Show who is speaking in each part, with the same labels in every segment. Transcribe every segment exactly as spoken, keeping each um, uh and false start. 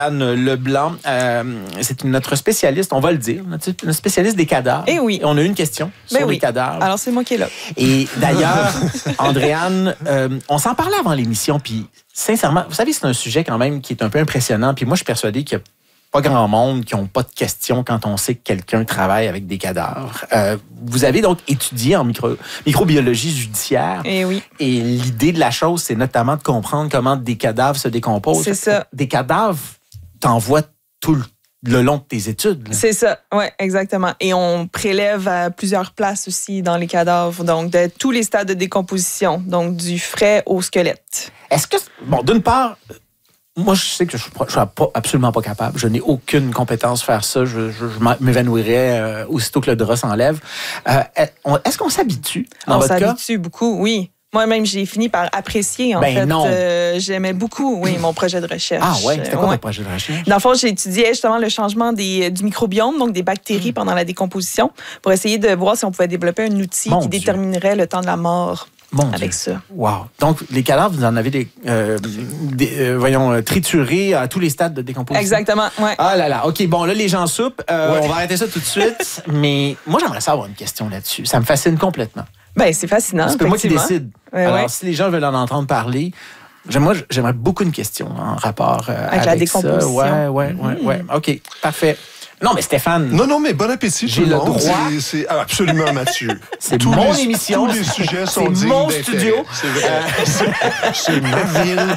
Speaker 1: Anne Leblanc, euh, c'est notre spécialiste, on va le dire, notre spécialiste des cadavres.
Speaker 2: Eh oui.
Speaker 1: Et on a eu une question
Speaker 2: ben
Speaker 1: sur
Speaker 2: oui.
Speaker 1: les cadavres.
Speaker 2: Alors, c'est moi qui est là.
Speaker 1: Et d'ailleurs, Andréane, euh, on s'en parlait avant l'émission, puis sincèrement, vous savez, c'est un sujet quand même qui est un peu impressionnant, puis moi, je suis persuadé qu'il y a pas grand monde qui n'ont pas de questions quand on sait que quelqu'un travaille avec des cadavres. Euh, vous avez donc étudié en micro, microbiologie judiciaire.
Speaker 2: Eh oui.
Speaker 1: Et l'idée de la chose, c'est notamment de comprendre comment des cadavres se décomposent.
Speaker 2: C'est ça.
Speaker 1: Des cadavres, t'en vois tout le, le long de tes études. Là.
Speaker 2: C'est ça, oui, exactement. Et on prélève à plusieurs places aussi dans les cadavres, donc de tous les stades de décomposition, donc du frais au squelette.
Speaker 1: Est-ce que, bon, d'une part, moi, je sais que je ne suis absolument pas capable. Je n'ai aucune compétence à faire ça. Je, je, je m'évanouirais euh, aussitôt que le drap s'enlève. Euh, est-ce qu'on s'habitue dans
Speaker 2: on
Speaker 1: votre cas?
Speaker 2: On s'habitue beaucoup, oui. Moi-même, j'ai fini par apprécier, en
Speaker 1: ben
Speaker 2: fait.
Speaker 1: Non.
Speaker 2: Euh, j'aimais beaucoup, oui, mon projet de recherche.
Speaker 1: Ah ouais? C'était quoi
Speaker 2: ouais.
Speaker 1: votre projet de recherche?
Speaker 2: Dans le fond, j'étudiais justement le changement des, du microbiome, donc des bactéries mmh. pendant la décomposition, pour essayer de voir si on pouvait développer un outil Mon qui Dieu. déterminerait le temps de la mort.
Speaker 1: Mon
Speaker 2: avec
Speaker 1: Dieu.
Speaker 2: ça.
Speaker 1: Wow. Donc, les cadavres, vous en avez des, euh, des euh, voyons, triturés à tous les stades de décomposition.
Speaker 2: Exactement, ouais.
Speaker 1: Ah là là. OK, bon, là, les gens soupent. Euh,
Speaker 3: ouais.
Speaker 1: On va arrêter ça tout de suite. Mais moi, j'aimerais savoir une question là-dessus. Ça me fascine complètement.
Speaker 2: Ben, c'est fascinant.
Speaker 1: C'est moi qui décide.
Speaker 2: Ouais,
Speaker 1: Alors,
Speaker 2: ouais.
Speaker 1: si les gens veulent en entendre parler, moi, j'aimerais beaucoup une question en rapport euh, avec,
Speaker 2: avec la décomposition.
Speaker 1: Ça. Ouais, ouais, ouais,
Speaker 2: mmh.
Speaker 1: ouais. OK, parfait. Non, mais Stéphane.
Speaker 3: Non, non, mais bon appétit,
Speaker 1: j'ai
Speaker 3: tout
Speaker 1: le
Speaker 3: le monde.
Speaker 1: droit.
Speaker 3: C'est, c'est absolument Mathieu.
Speaker 1: C'est
Speaker 3: tous
Speaker 1: mon
Speaker 3: les,
Speaker 1: émission.
Speaker 3: Tous les sujets sont
Speaker 1: c'est
Speaker 3: dignes
Speaker 1: mon
Speaker 3: d'intérêt.
Speaker 1: studio.
Speaker 3: C'est vrai. c'est, c'est ma ville.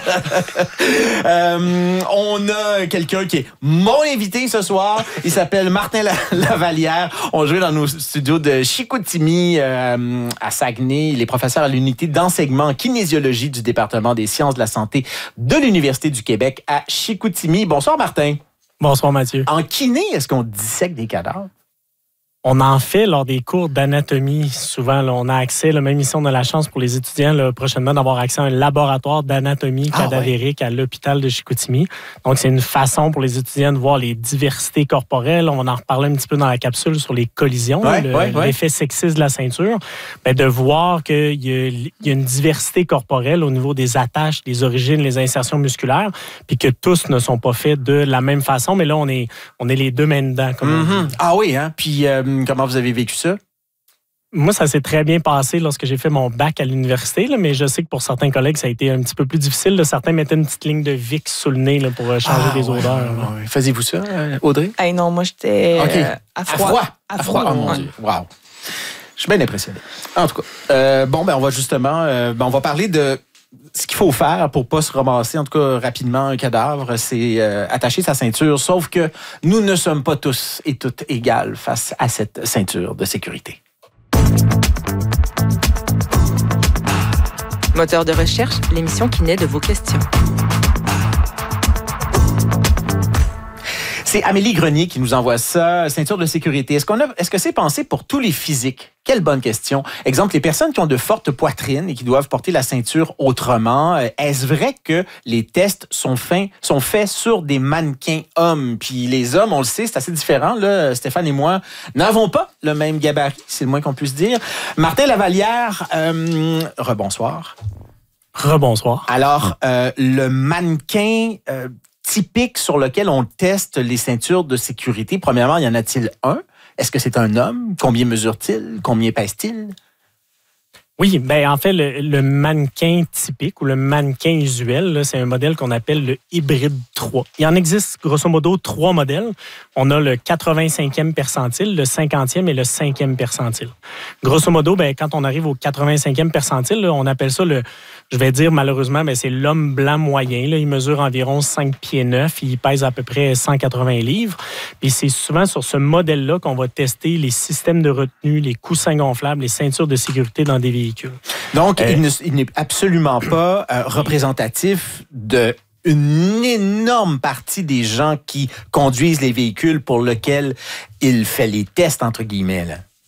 Speaker 1: euh, on a quelqu'un qui est mon invité ce soir. Il s'appelle Martin Lavallière. On joue dans nos studios de Chicoutimi euh, à Saguenay. Il est professeur à l'unité d'enseignement en kinésiologie du département des sciences de la santé de l'Université du Québec à Chicoutimi. Bonsoir, Martin.
Speaker 4: Bonsoir, Mathieu.
Speaker 1: En kiné, est-ce qu'on dissèque des cadavres?
Speaker 4: On en fait lors des cours d'anatomie. Souvent, là, on a accès, là, même ici, on a la chance pour les étudiants là, prochainement d'avoir accès à un laboratoire d'anatomie
Speaker 1: ah,
Speaker 4: cadavérique ouais. à l'hôpital de Chicoutimi. Donc, c'est une façon pour les étudiants de voir les diversités corporelles. On va en reparler un petit peu dans la capsule sur les collisions,
Speaker 1: ouais,
Speaker 4: le,
Speaker 1: ouais, ouais.
Speaker 4: l'effet sexiste de la ceinture. Ben, de voir qu'il y a, il y a une diversité corporelle au niveau des attaches, des origines, les insertions musculaires, puis que tous ne sont pas faits de la même façon. Mais là, on est, on est les deux mains dedans, comme mm-hmm. on dit.
Speaker 1: Ah oui, hein? Puis... Euh, comment vous avez vécu ça?
Speaker 4: Moi, ça s'est très bien passé lorsque j'ai fait mon bac à l'université, là, mais je sais que pour certains collègues, ça a été un petit peu plus difficile. Là. Certains mettaient une petite ligne de Vicks sous le nez là, pour changer
Speaker 1: ah,
Speaker 4: les
Speaker 1: ouais,
Speaker 4: odeurs.
Speaker 1: Ouais, ouais. Faisiez-vous ça, Audrey?
Speaker 2: Hey, non, moi, j'étais
Speaker 1: okay.
Speaker 2: euh, à froid.
Speaker 1: À froid?
Speaker 2: À froid,
Speaker 1: à froid. Oh mon Dieu. Wow. Je suis bien impressionné. En tout cas, euh, bon, ben, on va justement, euh, ben, on va parler de ce qu'il faut faire pour ne pas se ramasser, en tout cas rapidement, un cadavre, c'est euh, attacher sa ceinture. Sauf que nous ne sommes pas tous et toutes égales face à cette ceinture de sécurité.
Speaker 5: Moteur de recherche, l'émission qui naît de vos questions.
Speaker 1: C'est Amélie Grenier qui nous envoie ça, ceinture de sécurité. Est-ce qu'on a, est-ce que c'est pensé pour tous les physiques? Quelle bonne question. Exemple, les personnes qui ont de fortes poitrines et qui doivent porter la ceinture autrement, est-ce vrai que les tests sont faits, sont faits sur des mannequins hommes? Puis les hommes, on le sait, c'est assez différent. Là, Stéphane et moi n'avons pas le même gabarit, c'est le moins qu'on puisse dire. Martin Lavallière, euh, rebonsoir.
Speaker 4: Rebonsoir.
Speaker 1: Alors, euh, le mannequin... Euh, typique sur lequel on teste les ceintures de sécurité. Premièrement, y en a-t-il un? Est-ce que c'est un homme? Combien mesure-t-il? Combien pèse-t-il?
Speaker 4: Oui, ben en fait, le, le mannequin typique ou le mannequin usuel, là, c'est un modèle qu'on appelle le hybride trois. Il en existe grosso modo trois modèles. On a le quatre-vingt-cinquième percentile, le cinquantième et le cinquième percentile. Grosso modo, ben, quand on arrive au quatre-vingt-cinquième percentile, là, on appelle ça le, je vais dire malheureusement, ben, c'est l'homme blanc moyen. Là. Il mesure environ cinq pieds neuf, il pèse à peu près cent quatre-vingts livres. Puis c'est souvent sur ce modèle-là qu'on va tester les systèmes de retenue, les coussins gonflables, les ceintures de sécurité dans des véhicules.
Speaker 1: Donc, euh, il, ne, il n'est absolument pas euh, représentatif de une énorme partie des gens qui conduisent les véhicules pour lesquels il fait les tests, entre guillemets. Là.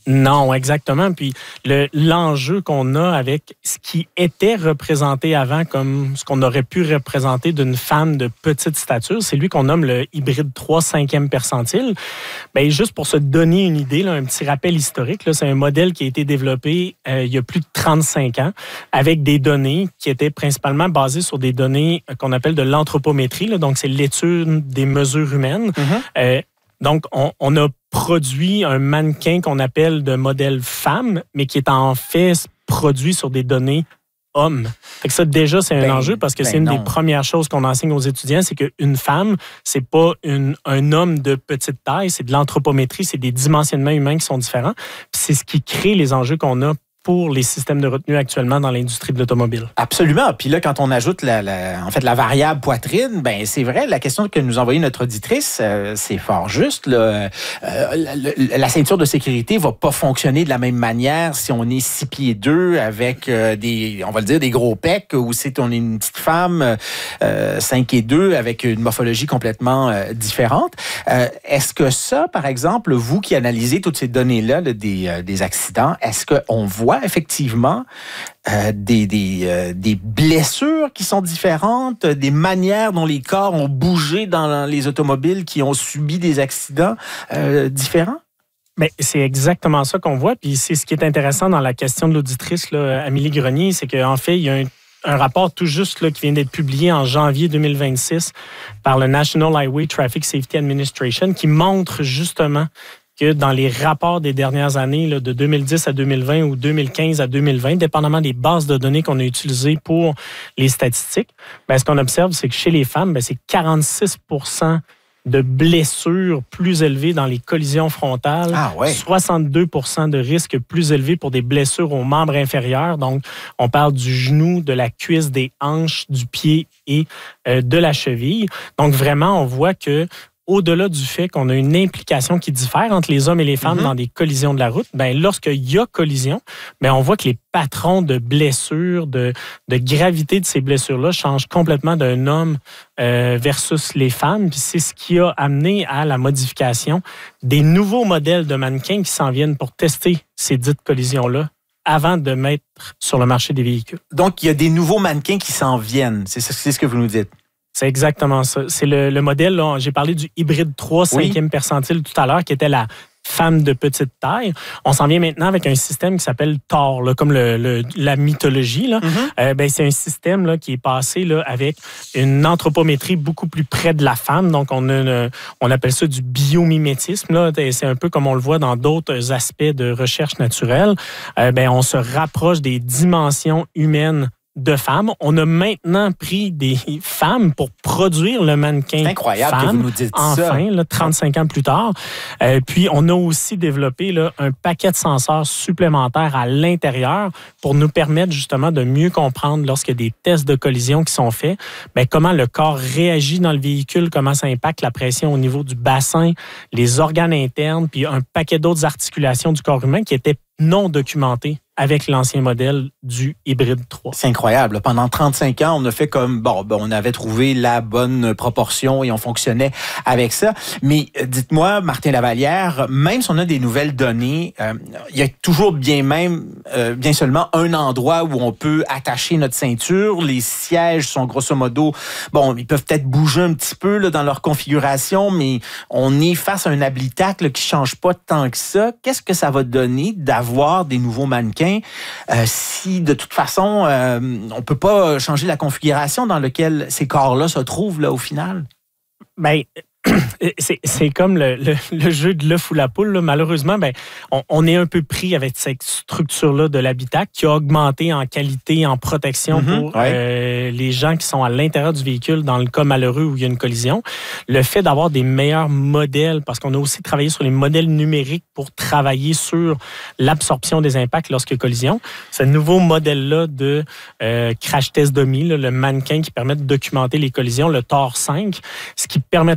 Speaker 4: Non, exactement. Puis le, l'enjeu qu'on a avec ce qui était représenté avant comme ce qu'on aurait pu représenter d'une femme de petite stature, c'est lui qu'on nomme le hybride trois cinquième percentile. Bien, juste pour se donner une idée, là, un petit rappel historique, là, c'est un modèle qui a été développé euh, il y a plus de trente-cinq ans avec des données qui étaient principalement basées sur des données qu'on appelle de l'anthropométrie. Là, donc, c'est l'étude des mesures humaines. Mm-hmm. Euh, donc, on, on a produit un mannequin qu'on appelle de modèle femme, mais qui est en fait produit sur des données hommes. Fait que ça, déjà, c'est un ben, enjeu parce que ben c'est une non. des premières choses qu'on enseigne aux étudiants, c'est qu'une femme, c'est pas une, un homme de petite taille, c'est de l'anthropométrie, c'est des dimensionnements humains qui sont différents. Puis c'est ce qui crée les enjeux qu'on a pour les systèmes de retenue actuellement dans l'industrie de l'automobile.
Speaker 1: Absolument. Puis là, quand on ajoute la, la, en fait, la variable poitrine, ben c'est vrai, la question que nous a envoyée notre auditrice, euh, c'est fort juste. Là. Euh, la, la ceinture de sécurité va pas fonctionner de la même manière si on est six pieds deux avec euh, des, on va le dire, des gros pecs, ou si on est une petite femme euh, cinq et deux avec une morphologie complètement euh, différente. Euh, est-ce que ça, par exemple, vous qui analysez toutes ces données-là là, des, euh, des accidents, est-ce qu'on voit effectivement euh, des, des, euh, des blessures qui sont différentes, des manières dont les corps ont bougé dans les automobiles qui ont subi des accidents euh, différents?
Speaker 4: Bien, c'est exactement ça qu'on voit. Puis c'est ce qui est intéressant dans la question de l'auditrice, là, Amélie Grenier, c'est qu'en fait, il y a un un rapport tout juste là, qui vient d'être publié en janvier deux mille vingt-six par le National Highway Traffic Safety Administration qui montre justement que dans les rapports des dernières années, là, de deux mille dix à deux mille vingt ou deux mille quinze à deux mille vingt, dépendamment des bases de données qu'on a utilisées pour les statistiques, bien, ce qu'on observe, c'est que chez les femmes, bien, c'est quarante-six pour cent de blessures plus élevées dans les collisions frontales,
Speaker 1: ah ouais.
Speaker 4: soixante-deux pour cent de risques plus élevés pour des blessures aux membres inférieurs. Donc, on parle du genou, de la cuisse, des hanches, du pied et euh, de la cheville. Donc, vraiment, on voit que au-delà du fait qu'on a une implication qui diffère entre les hommes et les femmes mm-hmm. dans des collisions de la route, ben lorsqu'il y a collision, ben on voit que les patrons de blessures, de, de gravité de ces blessures-là changent complètement d'un homme euh, versus les femmes. Puis c'est ce qui a amené à la modification des nouveaux modèles de mannequins qui s'en viennent pour tester ces dites collisions-là avant de mettre sur le marché des véhicules.
Speaker 1: Donc, il y a des nouveaux mannequins qui s'en viennent. C'est, c'est ce que vous nous dites.
Speaker 4: C'est exactement ça. C'est le, le modèle, là, j'ai parlé du hybride trois cinquième oui. percentile tout à l'heure, qui était la femme de petite taille. On s'en vient maintenant avec un système qui s'appelle Thor, là, comme le, le, la mythologie. Là. Mm-hmm. Euh, ben, c'est un système là, qui est passé là, avec une anthropométrie beaucoup plus près de la femme. Donc, on, a une, on appelle ça du biomimétisme. Là. C'est un peu comme on le voit dans d'autres aspects de recherche naturelle. Euh, ben, on se rapproche des dimensions humaines de femmes. On a maintenant pris des femmes pour produire le mannequin
Speaker 1: C'est incroyable
Speaker 4: femme,
Speaker 1: que vous nous dites
Speaker 4: enfin,
Speaker 1: ça.
Speaker 4: Là, trente-cinq ans plus tard. Euh, puis, on a aussi développé là, un paquet de senseurs supplémentaires à l'intérieur pour nous permettre justement de mieux comprendre lorsqu'il y a des tests de collision qui sont faits, bien, comment le corps réagit dans le véhicule, comment ça impacte la pression au niveau du bassin, les organes internes, puis un paquet d'autres articulations du corps humain qui étaient non documentées avec l'ancien modèle du hybride trois.
Speaker 1: C'est incroyable. Pendant trente-cinq ans, on a fait comme, bon, ben, on avait trouvé la bonne proportion et on fonctionnait avec ça. Mais dites-moi, Martin Lavallière, même si on a des nouvelles données, euh, il y a toujours bien même, euh, bien seulement un endroit où on peut attacher notre ceinture. Les sièges sont grosso modo, bon, ils peuvent peut-être bouger un petit peu là, dans leur configuration, mais on est face à un habitacle qui change pas tant que ça. Qu'est-ce que ça va donner d'avoir des nouveaux mannequins Euh, si de toute façon, euh, on ne peut pas changer la configuration dans laquelle ces corps-là se trouvent là, au final?
Speaker 4: Bien, c'est, c'est comme le, le, le jeu de l'œuf ou la poule. Là. Malheureusement, ben, on, on est un peu pris avec cette structure-là de l'habitacle qui a augmenté en qualité, en protection mm-hmm, pour ouais. euh, les gens qui sont à l'intérieur du véhicule dans le cas malheureux où il y a une collision. Le fait d'avoir des meilleurs modèles, parce qu'on a aussi travaillé sur les modèles numériques pour travailler sur l'absorption des impacts lorsqu'il y a collision. Ce nouveau modèle-là de euh, crash test dummy, là, le mannequin qui permet de documenter les collisions, le Thor cinq, ce qui permettra de voir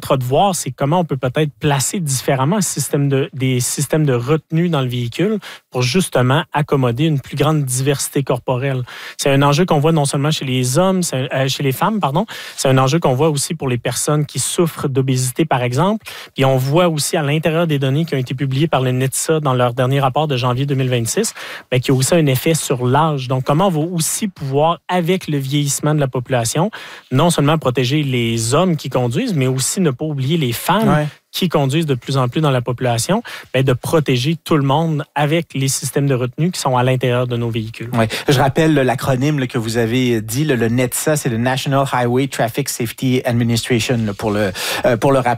Speaker 4: voir, c'est comment on peut peut-être placer différemment un système de, des systèmes de retenue dans le véhicule pour justement accommoder une plus grande diversité corporelle. C'est un enjeu qu'on voit non seulement chez les hommes, c'est un, euh, chez les femmes, pardon, c'est un enjeu qu'on voit aussi pour les personnes qui souffrent d'obésité, par exemple. Puis on voit aussi à l'intérieur des données qui ont été publiées par le NHTSA dans leur dernier rapport de janvier deux mille vingt-six, bien, qu'il y a aussi un effet sur l'âge. Donc, comment on va aussi pouvoir, avec le vieillissement de la population, non seulement protéger les hommes qui conduisent, mais aussi ne pas oublier les femmes ouais. qui conduisent de plus en plus dans la population, bien, de protéger tout le monde avec les systèmes de retenue qui sont à l'intérieur de nos véhicules.
Speaker 1: Oui. Je rappelle l'acronyme que vous avez dit, le, le NHTSA, c'est le National Highway Traffic Safety Administration, là, pour, le, euh, pour le rappeler.